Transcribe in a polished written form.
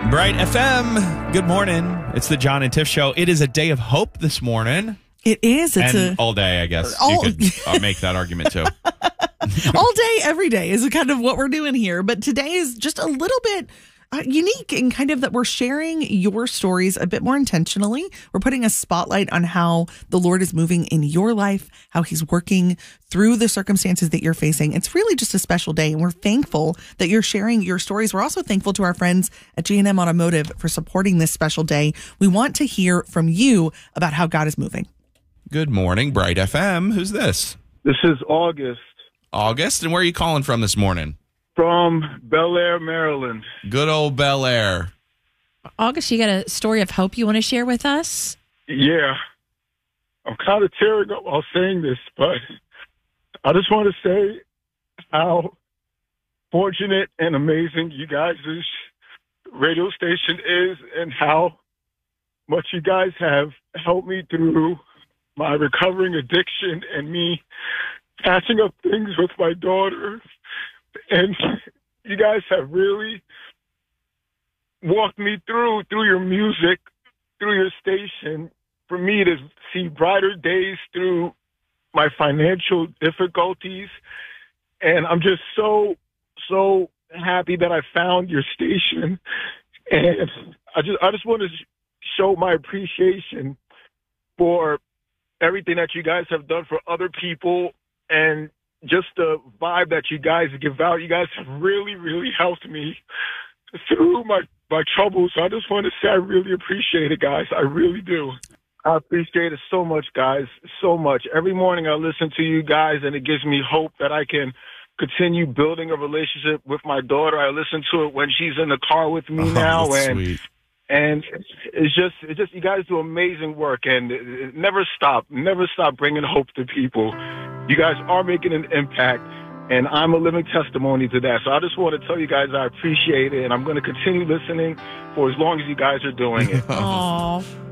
Bright FM. Good morning. It's the John and Tiff Show. It is a day of hope this morning. It is. It's all day, I guess. You could make that argument too. All day, every day is kind of what we're doing here. But today is just a little bit unique in kind of that we're sharing your stories a bit more intentionally. We're putting a spotlight on how the Lord is moving in your life, how he's working through the circumstances that you're facing. It's really just a special day, and we're thankful that you're sharing your stories. We're also thankful to our friends at G&M Automotive for supporting this special day. We want to hear from you about how God is moving. Good morning, Bright FM. Who's this? This is August. August, and where are you calling from this morning? From Bel Air, Maryland. Good old Bel Air. August, you got a story of hope you want to share with us? Yeah. I'm kind of tearing up while saying this, but I just want to say how fortunate and amazing you guys' radio station is and how much you guys have helped me through my recovering addiction and me patching up things with my daughter. And you guys have really walked me through your music, through your station, for me to see brighter days through my financial difficulties. And I'm just so happy that I found your station. And I just want to show my appreciation for everything that you guys have done for other people and just the vibe that you guys give out. You guys have really, really helped me through my troubles. So I just want to say I really appreciate it, guys. I really do. I appreciate it so much, guys, so much. Every morning I listen to you guys, and it gives me hope that I can continue building a relationship with my daughter. I listen to it when she's in the car with me now. Sweet. And it's just you guys do amazing work, and never stop bringing hope to people. You guys are making an impact, and I'm a living testimony to that. So I just want to tell you guys I appreciate it, and I'm going to continue listening for as long as you guys are doing it. Aww.